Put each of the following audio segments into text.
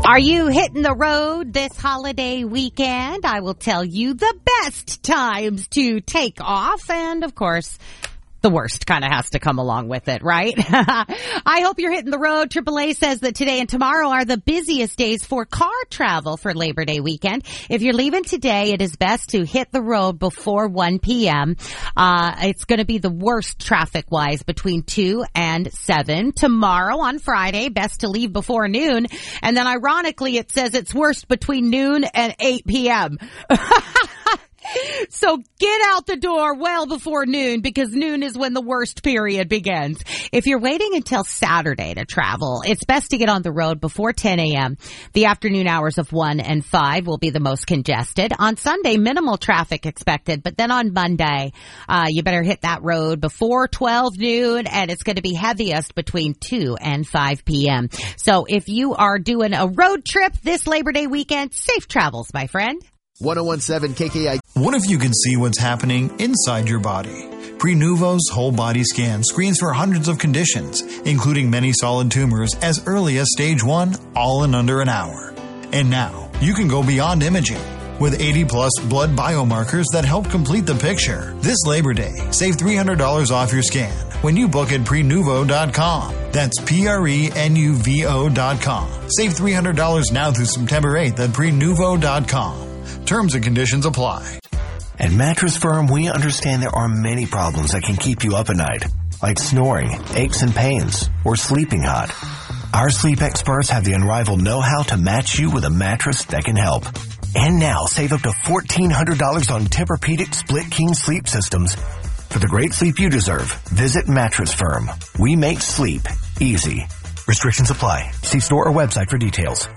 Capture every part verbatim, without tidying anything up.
Are you hitting the road this holiday weekend? I will tell you the best times to take off, and of course, the worst kind of has to come along with it, right? I hope you're hitting the road. triple A says that today and tomorrow are the busiest days for car travel for Labor Day weekend. If you're leaving today, it is best to hit the road before one p.m. Uh, it's going to be the worst traffic-wise between two and seven. Tomorrow on Friday, best to leave before noon. And then ironically, it says it's worst between noon and eight p.m. So get out the door well before noon, because noon is when the worst period begins. If you're waiting until Saturday to travel, it's best to get on the road before ten a.m. The afternoon hours of one and five will be the most congested. On Sunday, minimal traffic expected, but then on Monday, uh, you better hit that road before twelve noon, and it's going to be heaviest between two and five p.m. So if you are doing a road trip this Labor Day weekend, safe travels, my friend. ten seventeen K K I. What if you can see what's happening inside your body? Prenuvo's whole body scan screens for hundreds of conditions, including many solid tumors as early as stage one, all in under an hour. And now, you can go beyond imaging with eighty plus blood biomarkers that help complete the picture. This Labor Day, save three hundred dollars off your scan when you book at prenuvo dot com. That's P R E N U V O dot com. Save three hundred dollars now through September eighth at prenuvo dot com. Terms and conditions apply. At Mattress Firm, we understand there are many problems that can keep you up at night, like snoring, aches and pains, or sleeping hot. Our sleep experts have the unrivaled know-how to match you with a mattress that can help. And now, save up to fourteen hundred dollars on Tempur-Pedic Split King sleep systems. For the great sleep you deserve, visit Mattress Firm. We make sleep easy. Restrictions apply. See store or website for details.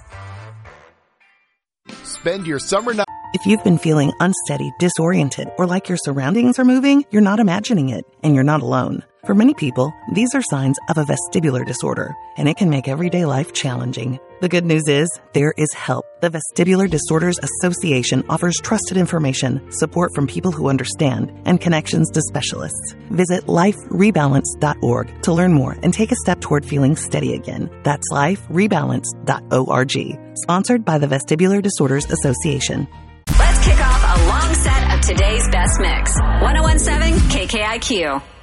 Spend your summer night. If you've been feeling unsteady, disoriented, or like your surroundings are moving, you're not imagining it, and you're not alone. For many people, these are signs of a vestibular disorder, and it can make everyday life challenging. The good news is, there is help. The Vestibular Disorders Association offers trusted information, support from people who understand, and connections to specialists. Visit life rebalance dot org to learn more and take a step toward feeling steady again. That's life rebalance dot org. Sponsored by the Vestibular Disorders Association. Let's kick off a long set of today's best mix. ten seventeen K K I Q.